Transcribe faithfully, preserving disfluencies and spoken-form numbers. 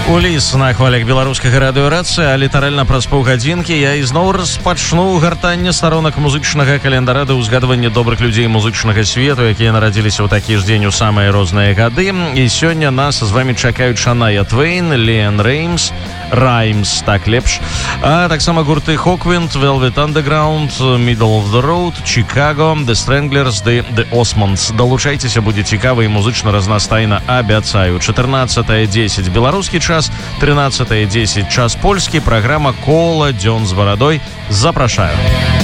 Уліс на хвалях беларускага радыёрацыі, а літаральна праз паўгадзінкі я ізноў распачну гартанне старонак музычнага календара да ўзгадвання добрых людзей музычнага свету, якія нарадзіліся ў такі ж дзень у самыя розныя гады. І сёння нас з вамі чакаюць Шаная Твейн, Леан Реймс, Раймс, так лепш, а таксама гурты Hawkwind, Velvet Underground, Middle of the Road, Chicago, The Stranglers, The, The Osmonds. Далучайцеся, будзе цікава і музычна разнастайна, абяцаю. чатырнаццатая дзесяць беларускі час, тринадцатая десять час польскі, праграма «Кола дзён з барадой». Запрашаю.